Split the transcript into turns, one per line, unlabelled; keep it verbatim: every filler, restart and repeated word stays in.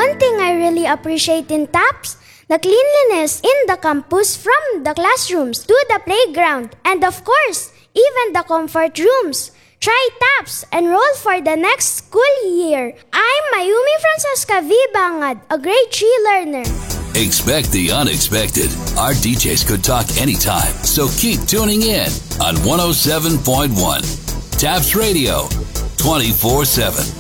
one thing I really appreciate in TAPS, the cleanliness in the campus from the classrooms to the playground, and of course, even the comfort rooms. Try TAPS, enroll for the next school year. I'm Mayumi Francesca V. Bangad, a grade three learner.
Expect the unexpected. Our D Js could talk anytime, so keep tuning in on one oh seven point one. TAPS Radio, twenty-four seven.